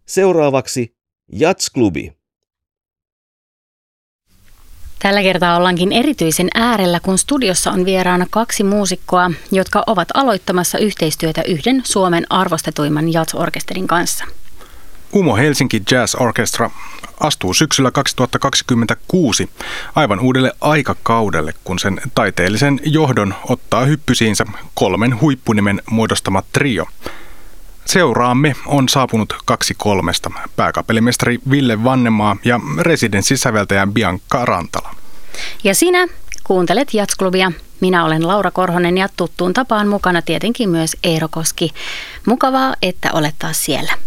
Seuraavaksi Jazz-klubi. Tällä kertaa ollaankin erityisen äärellä, kun studiossa on vieraana 2 muusikkoa, jotka ovat aloittamassa yhteistyötä yhden Suomen arvostetuimman jazz-orkesterin kanssa. UMO Helsinki Jazz Orchestra astuu syksyllä 2026 aivan uudelle aikakaudelle, kun sen taiteellisen johdon ottaa hyppysiinsä 3 huippunimen muodostama trio. Seuraamme on saapunut 2 kolmesta, pääkapellimestari Ville Vannemaa ja residenssisäveltäjä Bianca Rantala. Ja sinä kuuntelet Jazz-klubia. Minä olen Laura Korhonen ja tuttuun tapaan mukana tietenkin myös Eero Koski. Mukavaa, että olet taas siellä.